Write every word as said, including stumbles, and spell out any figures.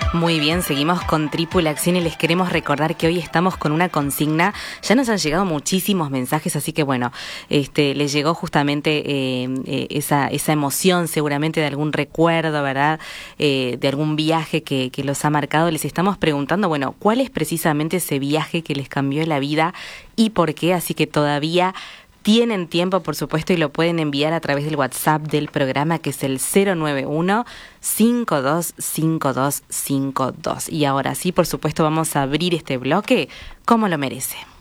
Muy bien, seguimos con Tripulación y les queremos recordar que hoy estamos con una consigna. Ya nos han llegado muchísimos mensajes, así que bueno, este, les llegó justamente eh, eh, esa, esa emoción seguramente de algún recuerdo, ¿verdad? Eh, de algún viaje que, que los ha marcado. Les estamos preguntando, bueno, ¿cuál es precisamente ese viaje que les cambió la vida y por qué? Así que todavía tienen tiempo, por supuesto, y lo pueden enviar a través del WhatsApp del programa, que es el cero nueve uno, cinco dos cinco dos cinco dos. Y ahora sí, por supuesto, vamos a abrir este bloque como lo merece.